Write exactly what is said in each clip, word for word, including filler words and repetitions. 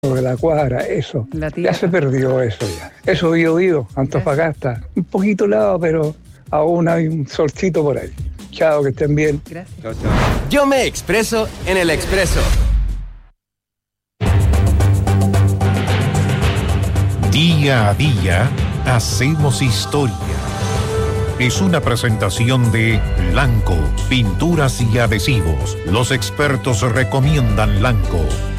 de la cuadra, eso. La Ya se perdió eso ya. Eso Bío Bío, Antofagasta. Un poquito helado, pero aún hay un solcito por ahí. Chao, que estén bien. Gracias. Chao, chao. Yo me expreso en el Expreso. Día a día hacemos historia. Es una presentación de Lanco, pinturas y adhesivos. Los expertos recomiendan Lanco.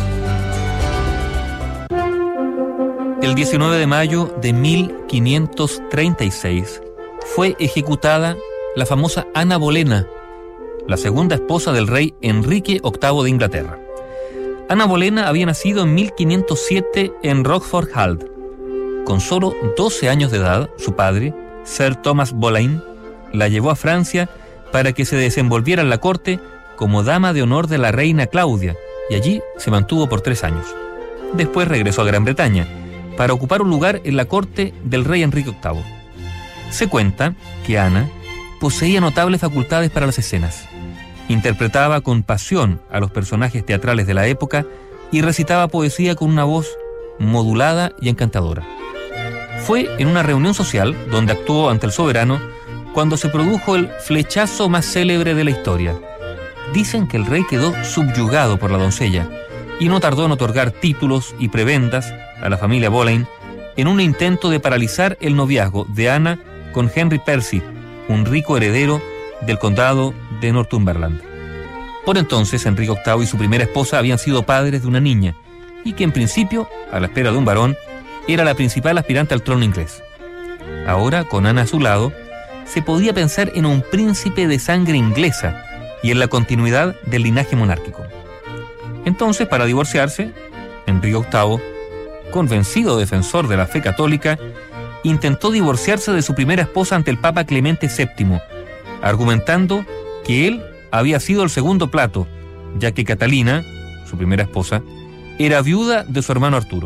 El diecinueve de mayo de mil quinientos treinta y seis fue ejecutada la famosa Ana Bolena, la segunda esposa del rey Enrique octavo de Inglaterra. Ana Bolena había nacido en mil quinientos siete en Rochford Hall. Con solo doce años de edad, su padre, Sir Thomas Boleyn, la llevó a Francia para que se desenvolviera en la corte como dama de honor de la reina Claudia, y allí se mantuvo por tres años. Después regresó a Gran Bretaña para ocupar un lugar en la corte del rey Enrique octavo. Se cuenta que Ana poseía notables facultades para las escenas. Interpretaba con pasión a los personajes teatrales de la época y recitaba poesía con una voz modulada y encantadora. Fue en una reunión social donde actuó ante el soberano cuando se produjo el flechazo más célebre de la historia. Dicen que el rey quedó subyugado por la doncella y no tardó en otorgar títulos y prebendas a la familia Boleyn en un intento de paralizar el noviazgo de Ana con Henry Percy, un rico heredero del condado de Northumberland. Por entonces, Enrique octavo y su primera esposa habían sido padres de una niña, y que en principio, a la espera de un varón, era la principal aspirante al trono inglés. Ahora, con Ana a su lado, se podía pensar en un príncipe de sangre inglesa y en la continuidad del linaje monárquico. Entonces, para divorciarse, Enrique octavo, convencido defensor de la fe católica, intentó divorciarse de su primera esposa ante el Papa Clemente séptimo, argumentando que él había sido el segundo plato, ya que Catalina, su primera esposa, era viuda de su hermano Arturo.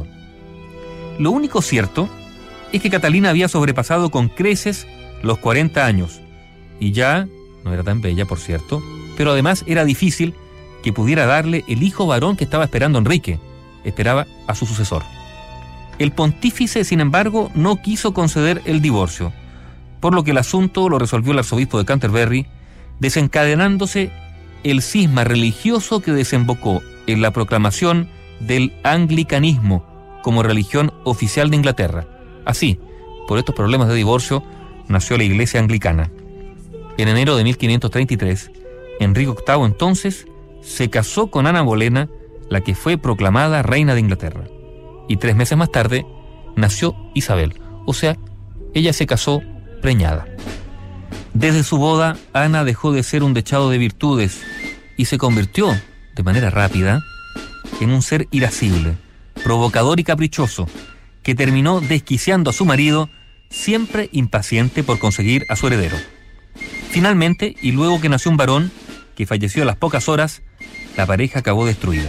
Lo único cierto es que Catalina había sobrepasado con creces los cuarenta años, y ya no era tan bella, por cierto, pero además era difícil que pudiera darle el hijo varón que estaba esperando Enrique. Esperaba a su sucesor. El pontífice, sin embargo, no quiso conceder el divorcio, por lo que el asunto lo resolvió el arzobispo de Canterbury, desencadenándose el cisma religioso que desembocó en la proclamación del anglicanismo como religión oficial de Inglaterra. Así, por estos problemas de divorcio, nació la Iglesia Anglicana. En enero de mil quinientos treinta y tres, Enrique octavo entonces se casó con Ana Bolena, la que fue proclamada reina de Inglaterra. Y tres meses más tarde nació Isabel, o sea, ella se casó preñada. Desde su boda, Ana dejó de ser un dechado de virtudes y se convirtió, de manera rápida, en un ser irascible, provocador y caprichoso, que terminó desquiciando a su marido, siempre impaciente por conseguir a su heredero. Finalmente, y luego que nació un varón, que falleció a las pocas horas, la pareja acabó destruida.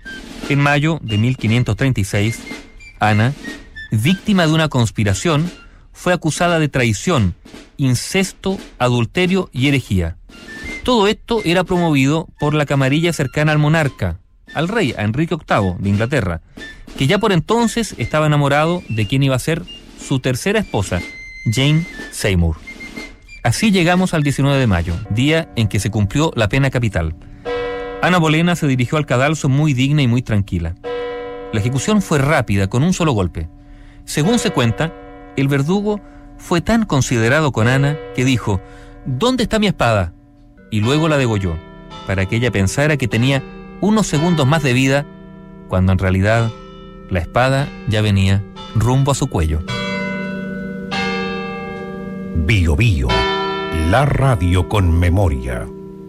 En mayo de mil quinientos treinta y seis, Ana, víctima de una conspiración, fue acusada de traición, incesto, adulterio y herejía. Todo esto era promovido por la camarilla cercana al monarca, al rey, a Enrique octavo de Inglaterra, que ya por entonces estaba enamorado de quien iba a ser su tercera esposa, Jane Seymour. Así llegamos al diecinueve de mayo, día en que se cumplió la pena capital. Ana Bolena se dirigió al cadalso muy digna y muy tranquila. La ejecución fue rápida, con un solo golpe. Según se cuenta, el verdugo fue tan considerado con Ana que dijo: «¿Dónde está mi espada?», y luego la degolló, para que ella pensara que tenía unos segundos más de vida, cuando en realidad la espada ya venía rumbo a su cuello. Bío Bío, la radio con memoria.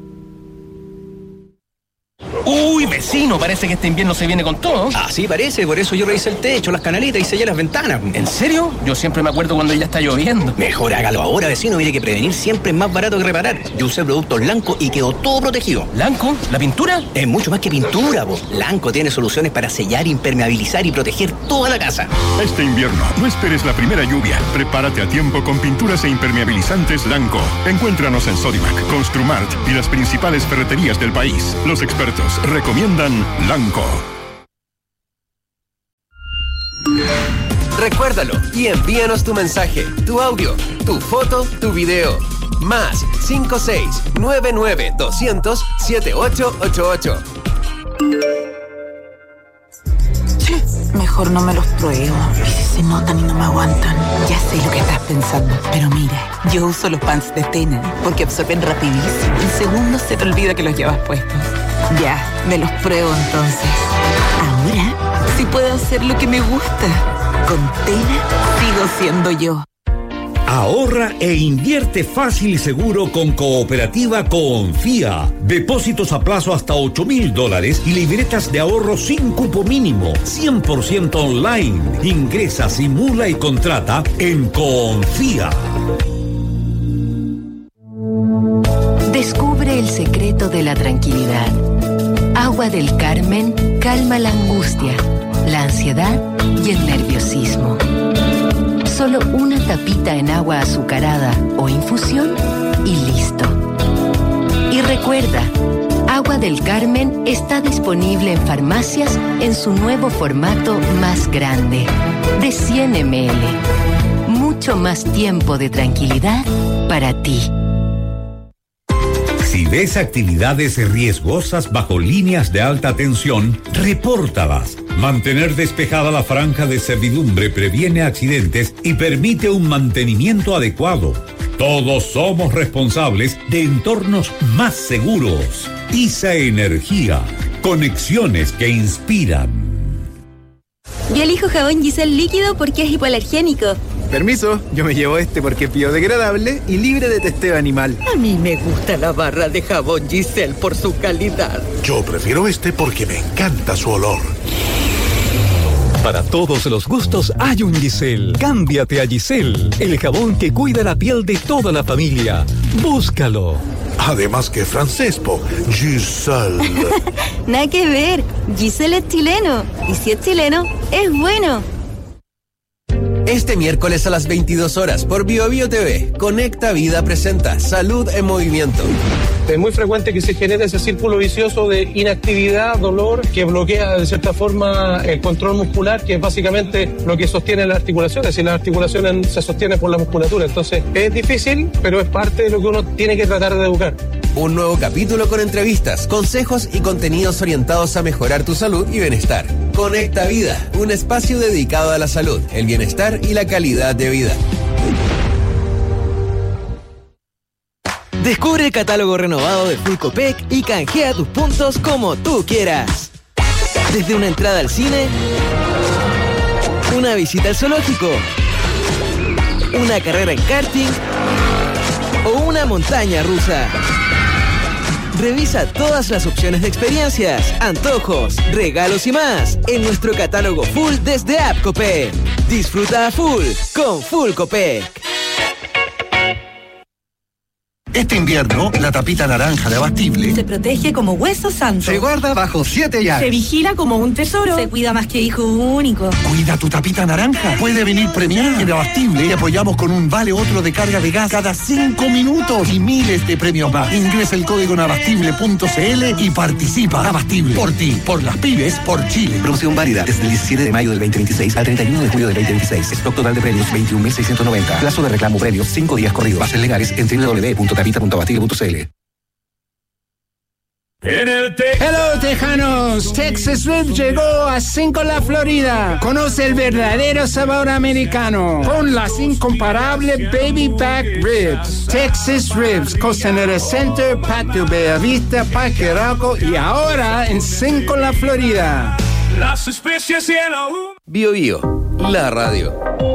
Uy, vecino, parece que este invierno se viene con todo. Así parece, por eso yo revisé el techo, las canaletas y sellé las ventanas. ¿En serio? Yo siempre me acuerdo cuando ya está lloviendo. Mejor hágalo ahora, vecino. Mire que prevenir siempre es más barato que reparar. Yo usé productos Lanco y quedó todo protegido. ¿Lanco? ¿La pintura? Es mucho más que pintura, po. Lanco tiene soluciones para sellar, impermeabilizar y proteger toda la casa. Este invierno, no esperes la primera lluvia. Prepárate a tiempo con pinturas e impermeabilizantes Lanco. Encuéntranos en Sodimac, Construmart y las principales ferreterías del país. Los expertos recomiendan Lanco. Recuérdalo y envíanos tu mensaje, tu audio, tu foto, tu video. Más cinco seis nueve nueve dos cero cero siete ocho ocho ocho. Mejor no me los pruebo. Y si se notan y no me aguantan. Ya sé lo que estás pensando. Pero mira, yo uso los pants de Tena porque absorben rapidísimo. En segundos se te olvida que los llevas puestos. Ya, me los pruebo entonces. Ahora sí puedo hacer lo que me gusta. Con Tena sigo siendo yo. Ahorra e invierte fácil y seguro con Cooperativa Confía. Depósitos a plazo hasta ocho mil dólares y libretas de ahorro sin cupo mínimo. cien por ciento online. Ingresa, simula y contrata en Confía. Descubre el secreto de la tranquilidad. Agua del Carmen calma la angustia, la ansiedad y el nerviosismo. Solo una tapita en agua azucarada o infusión y listo. Y recuerda, Agua del Carmen está disponible en farmacias en su nuevo formato más grande, de cien mililitros. Mucho más tiempo de tranquilidad para ti. Si ves actividades riesgosas bajo líneas de alta tensión, repórtalas. Mantener despejada la franja de servidumbre previene accidentes y permite un mantenimiento adecuado. Todos somos responsables de entornos más seguros. I S A Energía. Conexiones que inspiran. Yo elijo jabón Giselle líquido porque es hipoalergénico. Permiso, yo me llevo este porque es biodegradable y libre de testeo animal. A mí me gusta la barra de jabón Giselle por su calidad. Yo prefiero este porque me encanta su olor. Para todos los gustos hay un Giselle. Cámbiate a Giselle, el jabón que cuida la piel de toda la familia. Búscalo. Además que francés, po. Giselle. Nada que ver. Giselle es chileno. Y si es chileno, es bueno. Este miércoles a las veintidós horas por BioBio T V, Conecta Vida presenta Salud en Movimiento. Es muy frecuente que se genere ese círculo vicioso de inactividad, dolor, que bloquea de cierta forma el control muscular, que es básicamente lo que sostiene las articulaciones, y las articulaciones se sostienen por la musculatura. Entonces es difícil, pero es parte de lo que uno tiene que tratar de educar. Un nuevo capítulo con entrevistas, consejos y contenidos orientados a mejorar tu salud y bienestar. Conecta Vida, un espacio dedicado a la salud, el bienestar y la calidad de vida. Descubre el catálogo renovado de Full Copec y canjea tus puntos como tú quieras. Desde una entrada al cine, una visita al zoológico, una carrera en karting o una montaña rusa. Revisa todas las opciones de experiencias, antojos, regalos y más en nuestro catálogo Full desde App Copec. Disfruta a full con Full Copec. Este invierno, la tapita naranja de Abastible se protege como hueso santo. Se guarda bajo siete llaves. Se vigila como un tesoro. Se cuida más que hijo único. Cuida tu tapita naranja. Puede venir premiada en Abastible y apoyamos con un vale otro de carga de gas cada cinco minutos y miles de premios más. Ingresa el código en abastible punto c l y participa. Abastible. Por ti, por las pymes, por Chile. Promoción válida desde el diecisiete de mayo del veinte veintiséis al treinta y uno de julio del veinte veintiséis. Stock total de premios veintiún mil seiscientos noventa. Plazo de reclamo premios cinco días corridos. Bases legales en doble u doble u doble u punto tapita punto abastible punto c l. Hello Tejanos, Texas Ribs llegó a Cinco La Florida. Conoce el verdadero sabor americano con las incomparables Baby Back Ribs. Texas Ribs, Costanera Center, Patio Bellavista, Parque Arauco y ahora en Cinco La Florida. Las especies y el Bio Bio, la radio.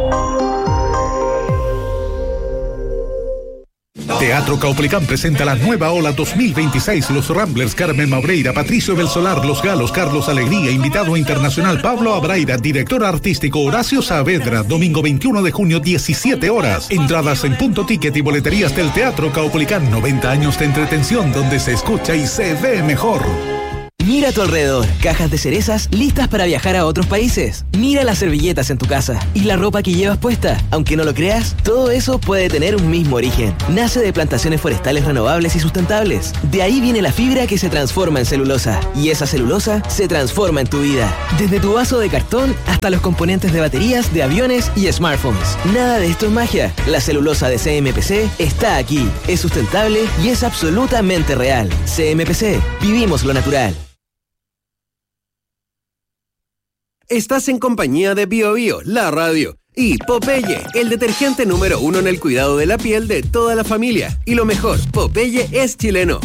Teatro Caupolicán presenta la nueva ola dos mil veintiséis. Los Ramblers, Carmen Maureira, Patricio Belsolar, Los Galos, Carlos Alegría, invitado internacional Pablo Abraira, director artístico Horacio Saavedra, domingo veintiuno de junio, diecisiete horas. Entradas en Punto Ticket y boleterías del Teatro Caupolicán. noventa años de entretención donde se escucha y se ve mejor. Mira a tu alrededor, cajas de cerezas listas para viajar a otros países. Mira las servilletas en tu casa y la ropa que llevas puesta. Aunque no lo creas, todo eso puede tener un mismo origen. Nace de plantaciones forestales renovables y sustentables. De ahí viene la fibra que se transforma en celulosa. Y esa celulosa se transforma en tu vida. Desde tu vaso de cartón hasta los componentes de baterías de aviones y smartphones. Nada de esto es magia. La celulosa de C M P C está aquí. Es sustentable y es absolutamente real. C M P C. Vivimos lo natural. Estás en compañía de Bio Bio, la radio, y Popeye, el detergente número uno en el cuidado de la piel de toda la familia. Y lo mejor, Popeye es chileno.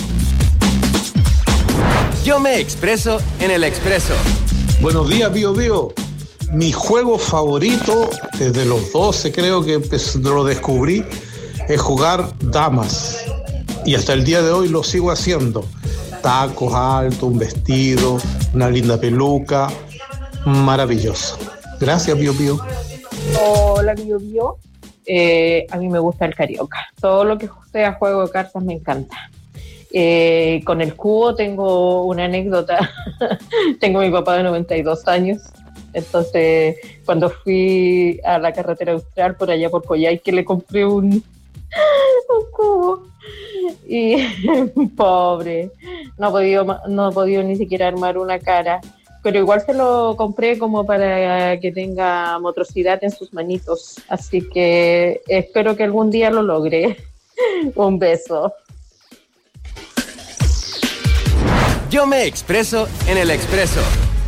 Yo me expreso en el expreso. Buenos días, Bio Bio. Mi juego favorito, desde los doce creo que lo descubrí, es jugar damas. Y hasta el día de hoy lo sigo haciendo. Tacos altos, un vestido, una linda peluca. Maravilloso. Gracias, Bio Bio. Hola, Bio Bio. Eh, a mí me gusta el carioca. Todo lo que sea juego de cartas me encanta. Eh, con el cubo tengo una anécdota. Tengo a mi papá de noventa y dos años. Entonces, cuando fui a la carretera austral, por allá por Coyhaique, le compré un, un cubo. Y pobre, no ha podido, no ha podido ni siquiera armar una cara. Pero igual se lo compré como para que tenga motricidad en sus manitos. Así que espero que algún día lo logre. Un beso. Yo me expreso en el expreso.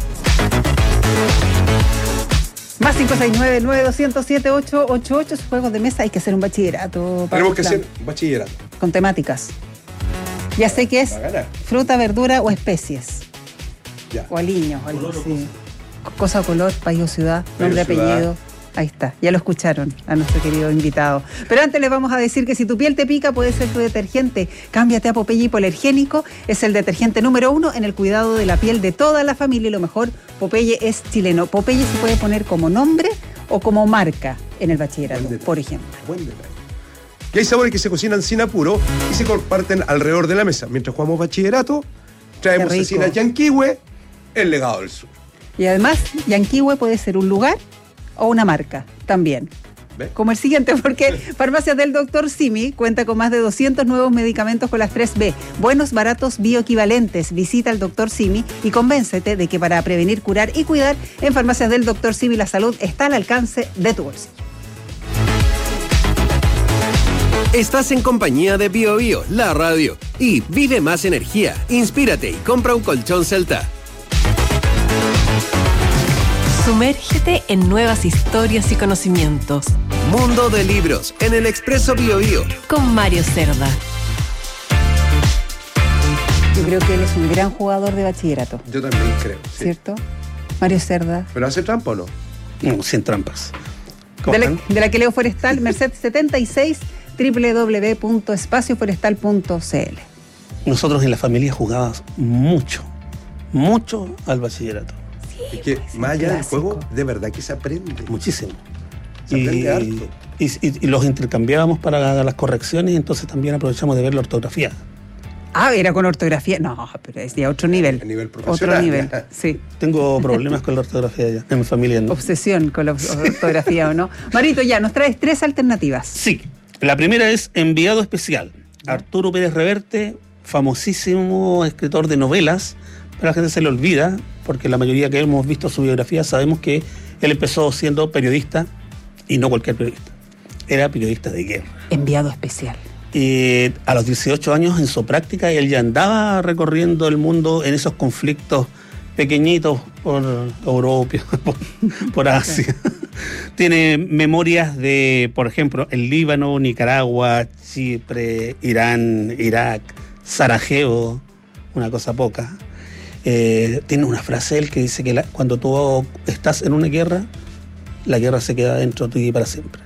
Más cinco seis nueve, nueve dos cero siete, ocho ocho ocho. Juegos de mesa, hay que hacer un bachillerato. Tenemos que hacer un bachillerato. Con temáticas. Ya sé que es fruta, verdura o especies. Ya. O aliños, o algo así. Cosa o color, país o ciudad, nombre, apellido. Ahí está, ya lo escucharon a nuestro querido invitado. Pero antes les vamos a decir que si tu piel te pica, puede ser tu detergente. Cámbiate a Popeye Hipoalergénico. Es el detergente número uno en el cuidado de la piel de toda la familia. Y lo mejor, Popeye es chileno. Popeye se puede poner como nombre o como marca en el bachillerato, por ejemplo. Buen detalle. Que hay sabores que se cocinan sin apuro y se comparten alrededor de la mesa. Mientras jugamos bachillerato, traemos cecinas Yanquihue, el legado del sur. Y además, Yanquihue puede ser un lugar o una marca también. ¿Ve? Como el siguiente, porque Farmacias del doctor Simi cuenta con más de doscientos nuevos medicamentos con las tres B. Buenos, baratos, bioequivalentes. Visita al doctor Simi y convéncete de que para prevenir, curar y cuidar, en Farmacias del doctor Simi la salud está al alcance de tu bolsillo. Estás en compañía de Bio Bio, la radio. Y vive más energía, inspírate y compra un colchón Celta. Sumérgete en nuevas historias y conocimientos. Mundo de libros en el Expreso Bio Bio. Con Mario Cerda. Yo creo que él es un gran jugador de bachillerato. Yo también creo. Sí. ¿Cierto? Mario Cerda. ¿Pero hace trampa o no? No, sin trampas. De la, de la que leo Forestal, Merced setenta y seis, doble u doble u doble u punto espacio forestal punto c l. Nosotros en la familia jugábamos mucho, mucho al bachillerato. Es que más allá del juego, de verdad que se aprende. Muchísimo. Se aprende y, harto. Y, y, y los intercambiábamos para las correcciones y entonces también aprovechamos de ver la ortografía. Ah, era con ortografía. No, pero es de otro nivel. A nivel profesional. Otro nivel, sí. Tengo problemas con la ortografía ya, en mi familia no. Obsesión con la ortografía, ¿o no? Marito, ya, nos traes tres alternativas. Sí. La primera es Enviado Especial. Arturo Pérez Reverte, famosísimo escritor de novelas. Pero a la gente se le olvida, porque la mayoría que hemos visto su biografía sabemos que él empezó siendo periodista, y no cualquier periodista. Era periodista de guerra. Enviado especial. Y a los dieciocho años, en su práctica, él ya andaba recorriendo el mundo en esos conflictos pequeñitos por Europa, por, por Asia. Tiene memorias de, por ejemplo, el Líbano, Nicaragua, Chipre, Irán, Irak, Sarajevo, una cosa poca. Eh, tiene una frase él que dice que la, cuando tú estás en una guerra, la guerra se queda dentro de ti para siempre.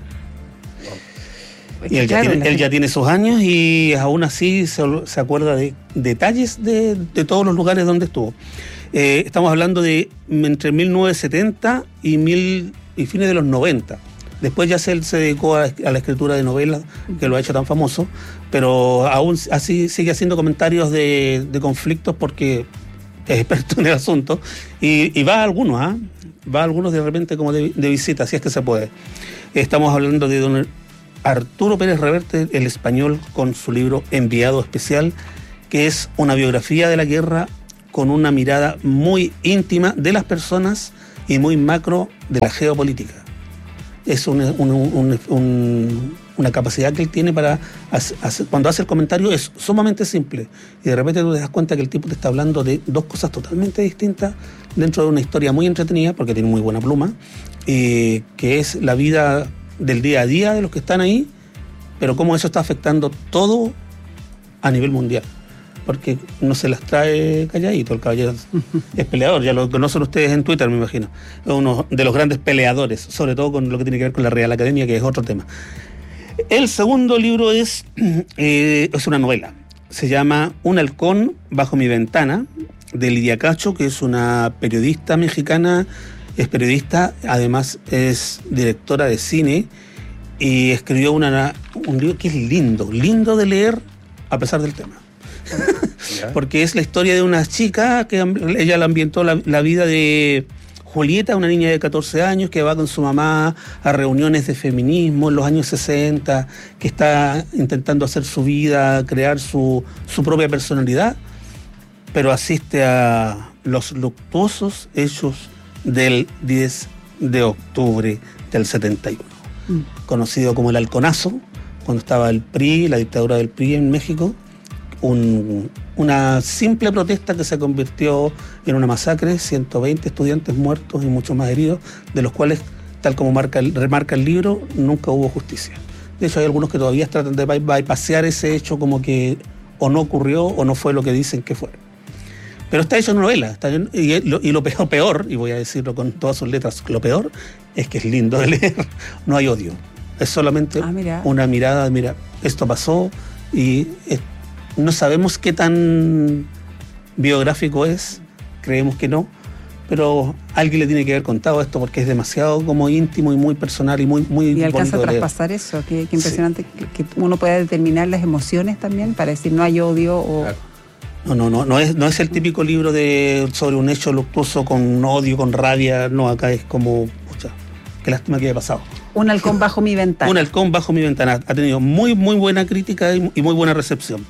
Y él, claro, ya tiene, él ya tiene sus años y aún así se, se acuerda de detalles de, de todos los lugares donde estuvo. Eh, estamos hablando de entre mil novecientos setenta y, mil, y fines de los noventa. Después ya se, se dedicó a, a la escritura de novelas, que lo ha hecho tan famoso, pero aún así sigue haciendo comentarios de, de conflictos porque es experto en el asunto, y, y va a algunos, ¿ah? Va a algunos de repente como de, de visita, si es que se puede. Estamos hablando de don Arturo Pérez Reverte, el español, con su libro Enviado Especial, que es una biografía de la guerra con una mirada muy íntima de las personas y muy macro de la geopolítica. Es un, un, un, un, una capacidad que él tiene para hacer, hacer, cuando hace el comentario es sumamente simple, y de repente tú te das cuenta que el tipo te está hablando de dos cosas totalmente distintas dentro de una historia muy entretenida, porque tiene muy buena pluma, eh, que es la vida del día a día de los que están ahí, pero cómo eso está afectando todo a nivel mundial, porque no se las trae calladito. El caballero es peleador, ya lo conocen ustedes en Twitter, me imagino, es uno de los grandes peleadores, sobre todo con lo que tiene que ver con la Real Academia, que es otro tema. El segundo libro es, eh, es una novela, se llama Un halcón bajo mi ventana, de Lidia Cacho, que es una periodista mexicana, es periodista, además es directora de cine, y escribió una, un libro que es lindo, lindo de leer a pesar del tema. Porque es la historia de una chica que ella la ambientó la, la vida de Julieta, una niña de catorce años que va con su mamá a reuniones de feminismo en los años sesenta, que está intentando hacer su vida, crear su, su propia personalidad, pero asiste a los luctuosos hechos del diez de octubre del setenta y uno, mm. conocido como el halconazo, cuando estaba el P R I, la dictadura del P R I en México, un, una simple protesta que se convirtió en una masacre, ciento veinte estudiantes muertos y muchos más heridos, de los cuales, tal como marca el, remarca el libro, nunca hubo justicia. De hecho, hay algunos que todavía tratan de bypassear ese hecho como que o no ocurrió o no fue lo que dicen que fue. Pero está hecho en novela, está en, y, lo, y lo peor, peor, y voy a decirlo con todas sus letras, lo peor es que es lindo de leer, no hay odio, es solamente ah, mira. una mirada, mira, esto pasó, y es, no sabemos qué tan biográfico es, creemos que no, pero alguien le tiene que haber contado esto porque es demasiado como íntimo y muy personal y muy, muy y alcanza a traspasar eso, qué, qué impresionante, sí. que, que uno pueda determinar las emociones también para decir no hay odio o... Claro. No, no, no, no es, no es el típico libro de sobre un hecho luctuoso con odio, con rabia, no, acá es como, pucha, qué lástima que haya pasado. Un halcón bajo mi ventana. Un halcón bajo mi ventana, ha tenido muy, muy buena crítica y, y muy buena recepción.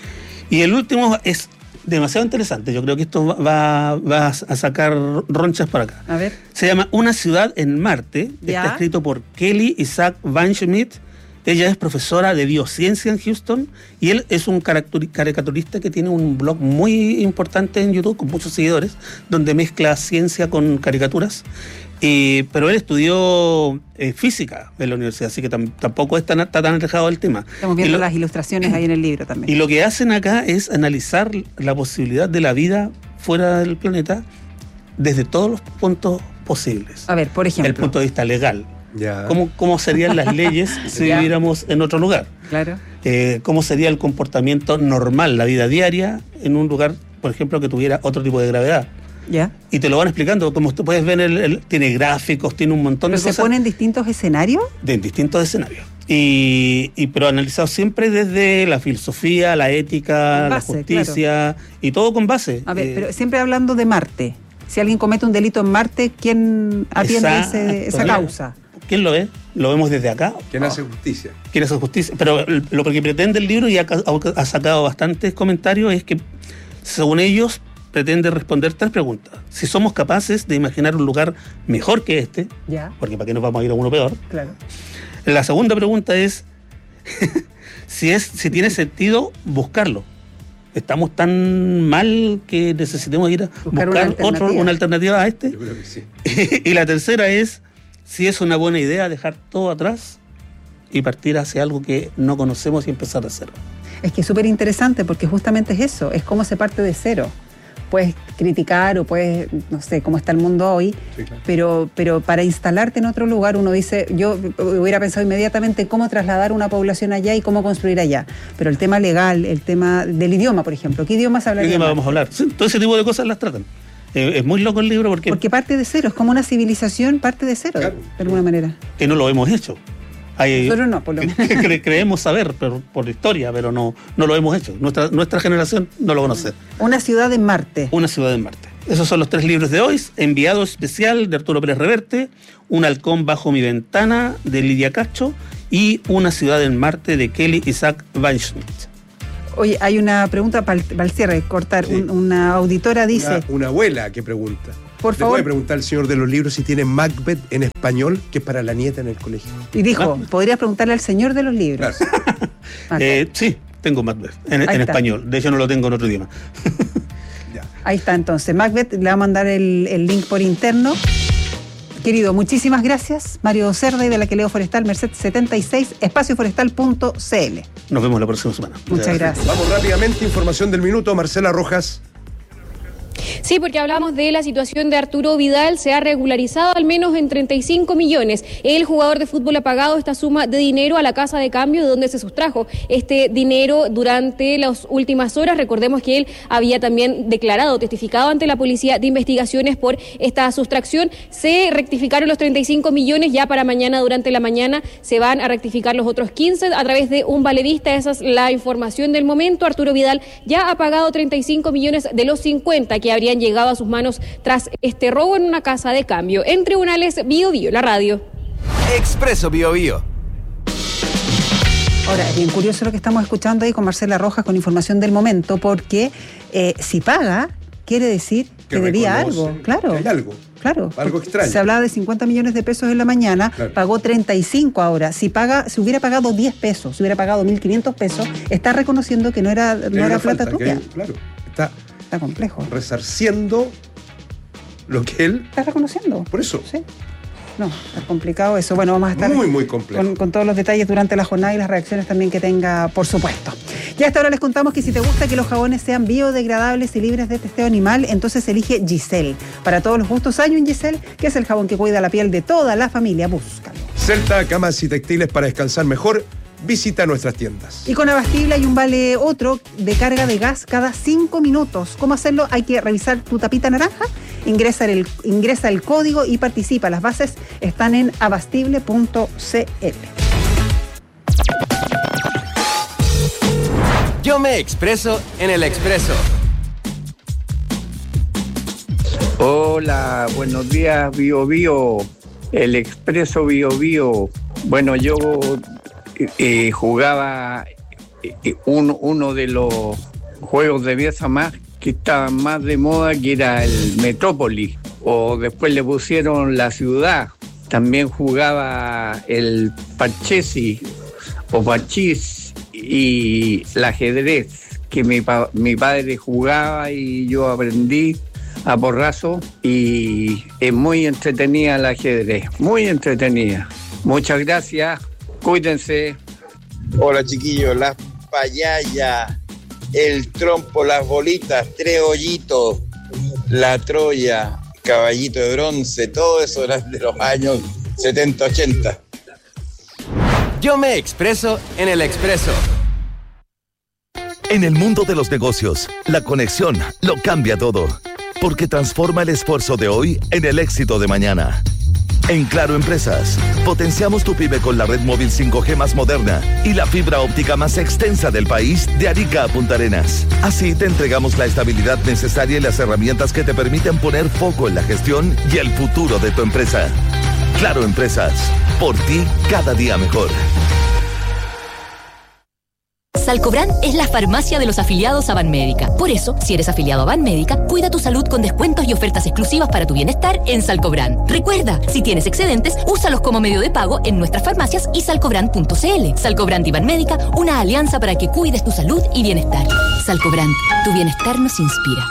Y el último es demasiado interesante, yo creo que esto va, va a sacar ronchas por acá. A ver. Se llama Una ciudad en Marte, ¿ya? Está escrito por Kelly Isaac Van Schmidt. Ella es profesora de biociencia en Houston y él es un caricaturista que tiene un blog muy importante en YouTube con muchos seguidores, donde mezcla ciencia con caricaturas. Eh, pero él estudió eh, física en la universidad, así que tam tampoco está, está tan alejado del tema. Estamos viendo lo, las ilustraciones ahí en el libro también. Y lo que hacen acá es analizar la posibilidad de la vida fuera del planeta desde todos los puntos posibles. A ver, por ejemplo. El punto de vista legal. Ya. ¿Cómo, ¿Cómo serían las leyes si ya. viviéramos en otro lugar? Claro. Eh, ¿Cómo sería el comportamiento normal, la vida diaria, en un lugar, por ejemplo, que tuviera otro tipo de gravedad? Ya. Y te lo van explicando, como tú puedes ver, el, el, tiene gráficos, tiene un montón ¿Pero de se cosas. ¿Se ponen distintos escenarios? De distintos escenarios. Y, y pero analizado siempre desde la filosofía, la ética, base, la justicia, claro. y todo con base. A ver, eh, pero siempre hablando de Marte. Si alguien comete un delito en Marte, ¿quién atiende esa, ese, esa causa? ¿Quién lo ve? ¿Lo vemos desde acá? ¿Quién hace justicia? ¿Quién hace justicia? Pero lo que pretende el libro, y ha, ha sacado bastantes comentarios, es que, según ellos, pretende responder tres preguntas. Si somos capaces de imaginar un lugar mejor que este, ya. porque ¿para qué nos vamos a ir a uno peor? Claro. La segunda pregunta es si, es, si tiene sentido buscarlo. ¿Estamos tan mal que necesitemos ir a buscar, buscar una, alternativa. Otro, una alternativa a este? Yo creo que sí. Y la tercera es si es una buena idea dejar todo atrás y partir hacia algo que no conocemos y empezar a cero. Es que es súper interesante porque justamente es eso, es cómo se parte de cero. Puedes criticar o puedes, no sé, cómo está el mundo hoy, sí, claro. pero, pero para instalarte en otro lugar uno dice, yo hubiera pensado inmediatamente cómo trasladar una población allá y cómo construir allá. Pero el tema legal, el tema del idioma, por ejemplo, ¿qué idiomas hablarían? ¿Qué idioma vamos a hablar? Sí, todo ese tipo de cosas las tratan. Eh, es muy loco el libro porque... Porque parte de cero, es como una civilización parte de cero, claro. de alguna manera. Que no lo hemos hecho. Hay, Nosotros no, por lo menos. cre- creemos saber pero, por historia, pero no, no lo hemos hecho. Nuestra, nuestra generación no lo conoce. Una ciudad en Marte. Una ciudad en Marte. Esos son los tres libros de hoy. Enviado especial de Arturo Pérez Reverte, Un halcón bajo mi ventana de Lidia Cacho y Una ciudad en Marte de Kelly Isaac Weinschmidt. Oye, hay una pregunta para el cierre, cortar. Sí. Un, una auditora dice... Una, una abuela que pregunta. Por Le favor. puede preguntar al señor de los libros si tiene Macbeth en español, que es para la nieta en el colegio. Y dijo, Macbeth. podrías preguntarle al señor de los libros. Claro. eh, sí, tengo Macbeth en, en español. De hecho, no lo tengo en otro idioma. Ahí está, entonces. Macbeth, le va a mandar el, el link por interno. Querido, muchísimas gracias. Mario Cerda y de la Queleo Forestal, Merced setenta y seis, espacio forestal punto c l. Nos vemos la próxima semana. Muchas gracias. gracias. Vamos rápidamente, información del minuto. Marcela Rojas. Sí, porque hablamos de la situación de Arturo Vidal, se ha regularizado al menos en treinta y cinco millones. El jugador de fútbol ha pagado esta suma de dinero a la casa de cambio de donde se sustrajo este dinero durante las últimas horas. Recordemos que él había también declarado, testificado ante la Policía de Investigaciones por esta sustracción. Se rectificaron los treinta y cinco millones, ya para mañana durante la mañana se van a rectificar los otros quince a través de un valevista. Esa es la información del momento. Arturo Vidal ya ha pagado treinta y cinco millones de los cincuenta que habrían llegado a sus manos tras este robo en una casa de cambio. En Tribunales Bio Bio, la radio. Expreso Bio Bio. Ahora, es bien curioso lo que estamos escuchando ahí con Marcela Rojas con información del momento, porque eh, si paga, quiere decir que, que debía algo, claro. Que hay algo. Claro. Algo extraño. Se hablaba de cincuenta millones de pesos en la mañana, claro. Pagó treinta y cinco ahora. Si paga, si hubiera pagado diez pesos, si hubiera pagado mil quinientos pesos, está reconociendo que no era, no era plata tuya. Hay, claro, está... Está complejo. Resarciendo lo que él... Está reconociendo. Por eso. Sí. No, está complicado eso. Bueno, vamos a estar muy, muy complejo. Con, con todos los detalles durante la jornada y las reacciones también que tenga, por supuesto. Ya hasta ahora les contamos que si te gusta que los jabones sean biodegradables y libres de testeo animal, entonces elige Giselle. Para todos los gustos hay un Giselle, que es el jabón que cuida la piel de toda la familia. Búscalo. Celta, camas y textiles para descansar mejor. Visita nuestras tiendas. Y con Abastible hay un vale otro de carga de gas cada cinco minutos. ¿Cómo hacerlo? Hay que revisar tu tapita naranja, ingresa el, ingresa el código y participa. Las bases están en abastible punto c l. Yo me expreso en el Expreso. Hola, buenos días, Bio Bio. El Expreso Bio Bio. Bueno, yo... Eh, jugaba eh, un, uno de los juegos de mesa más que estaban más de moda, que era el Metrópolis, o después le pusieron la ciudad. También jugaba el Parchesi o Parchís y el ajedrez, que mi, pa- mi padre jugaba y yo aprendí a porrazo, y es muy entretenida el ajedrez, muy entretenida. Muchas gracias. Cuídense. Hola chiquillos, las payayas, el trompo, las bolitas, tres hoyitos, la Troya, caballito de bronce, todo eso era de los años setenta ochenta. Yo me expreso en el Expreso. En el mundo de los negocios, la conexión lo cambia todo, porque transforma el esfuerzo de hoy en el éxito de mañana. En Claro Empresas, potenciamos tu pyme con la red móvil cinco G más moderna y la fibra óptica más extensa del país de Arica a Punta Arenas. Así te entregamos la estabilidad necesaria y las herramientas que te permiten poner foco en la gestión y el futuro de tu empresa. Claro Empresas, por ti cada día mejor. Salcobran es la farmacia de los afiliados a Banmédica. Por eso, si eres afiliado a Banmédica, cuida tu salud con descuentos y ofertas exclusivas para tu bienestar en Salcobran. Recuerda, si tienes excedentes, úsalos como medio de pago en nuestras farmacias y salcobran punto c l. Salcobran y Banmédica, una alianza para que cuides tu salud y bienestar. Salcobran, tu bienestar nos inspira.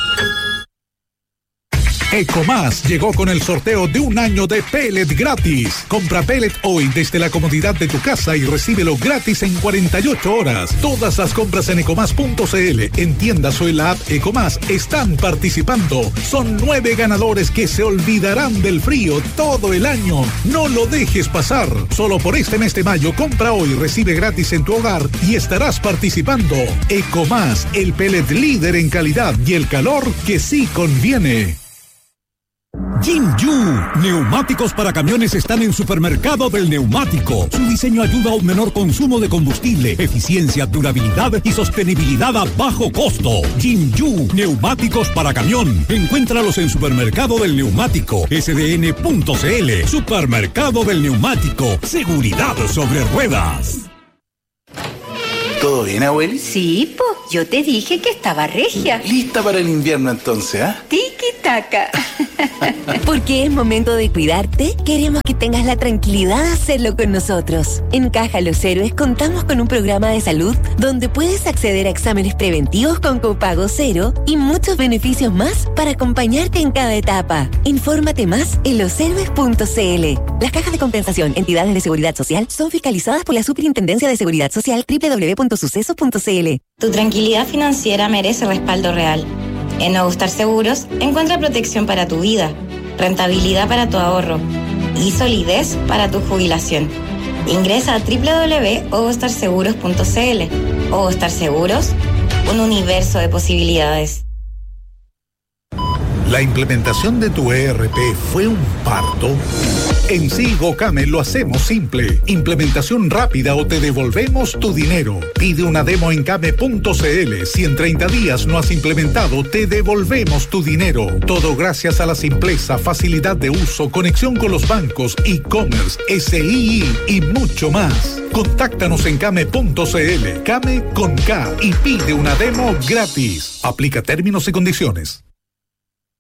Ecomás llegó con el sorteo de un año de pellet gratis. Compra pellet hoy desde la comodidad de tu casa y recíbelo gratis en cuarenta y ocho horas. Todas las compras en ecomás punto c l, en tiendas o en la app Ecomás, están participando. Son nueve ganadores que se olvidarán del frío todo el año. No lo dejes pasar. Solo por este mes de mayo, compra hoy, recibe gratis en tu hogar y estarás participando. Ecomás, el pellet líder en calidad y el calor que sí conviene. Jinju, neumáticos para camiones están en Supermercado del Neumático. Su diseño ayuda a un menor consumo de combustible, eficiencia, durabilidad y sostenibilidad a bajo costo. Jinju, neumáticos para camión. Encuéntralos en Supermercado del Neumático, S D N punto C L. Supermercado del Neumático, seguridad sobre ruedas. ¿Todo bien, abueli? Sí, po. Yo te dije que estaba regia. ¿Lista para el invierno entonces, ah? ¿eh? Tiki-taka. Porque es momento de cuidarte, queremos que tengas la tranquilidad de hacerlo con nosotros. En Caja Los Héroes contamos con un programa de salud donde puedes acceder a exámenes preventivos con copago cero y muchos beneficios más para acompañarte en cada etapa. Infórmate más en los héroes punto c l. Las cajas de compensación, entidades de seguridad social, son fiscalizadas por la Superintendencia de Seguridad Social doble u doble u doble u punto sucesos punto c l. Tu tranquilidad financiera merece respaldo real. En Ogostar Seguros encuentra protección para tu vida, rentabilidad para tu ahorro y solidez para tu jubilación. Ingresa a doble u doble u doble u punto ogostar seguros punto c l. Ogostar Seguros, un universo de posibilidades. ¿La implementación de tu E R P fue un parto? En Sigocame lo hacemos simple. Implementación rápida o te devolvemos tu dinero. Pide una demo en came punto c l. Si en treinta días no has implementado, te devolvemos tu dinero. Todo gracias a la simpleza, facilidad de uso, conexión con los bancos, e-commerce, S I I y mucho más. Contáctanos en came punto c l. Came con K y pide una demo gratis. Aplica términos y condiciones.